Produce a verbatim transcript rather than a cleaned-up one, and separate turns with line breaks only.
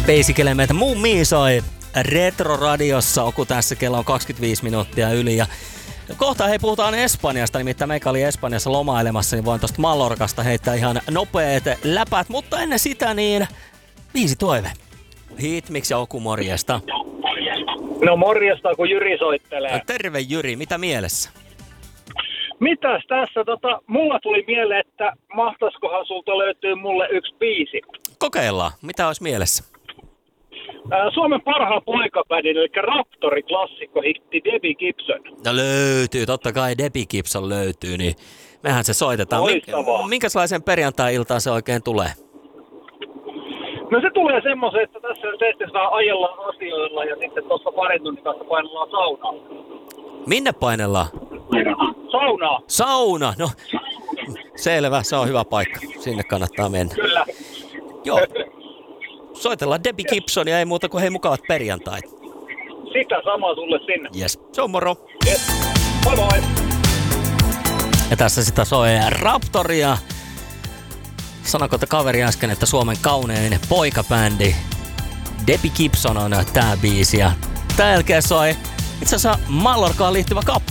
Space-kelemeitä. Muun mii soi Retro-radiossa. Oku tässä, kello on kaksikymmentäviisi minuuttia yli. Ja kohta hei puhutaan Espanjasta, nimittäin meikä oli Espanjassa lomailemassa, niin voin tosta Mallorcasta heittää ihan nopeet läpät. Mutta ennen sitä niin viisi toive. Hit, miksi Oku morjesta?
No morjesta, kun Jyri soittelee.
No, terve Jyri, mitä mielessä?
Mitäs tässä? Tota, mulla tuli mieleen, että mahtaisikohan sulta löytyy mulle yksi biisi.
Kokeillaan. Mitä olisi mielessä?
Ää, Suomen parhaan poikapädin, eli Raptori-klassikko-hitti Debbie Gibson.
No löytyy, totta kai Debbie Gibson löytyy, niin mehän se soitetaan.
Loistavaa.
Minkälaisen perjantai-iltaan se oikein tulee?
No se tulee semmoisen, että tässä nyt ensin saa ajellaan asioilla ja sitten tuossa parin tunnin kanssa painellaan saunaa.
Minne painellaan?
Saunaa.
Sauna, no selvä, se on hyvä paikka. Sinne kannattaa mennä.
Kyllä.
Joo. Soitellaan Debbie Gibson ja ei muuta kuin hei mukavat perjantait.
Sitä samaa sulle sinne.
Jes, se on moro.
Yes. Moi moi.
Ja tässä sitä soi Raptoria. Sanoiko te kaveri äsken, että Suomen kaunein poikabändi Debbie Gibson on tää biisi. Ja tää jälkeen soi itse asiassa Mallorcaan liittyvä kappale.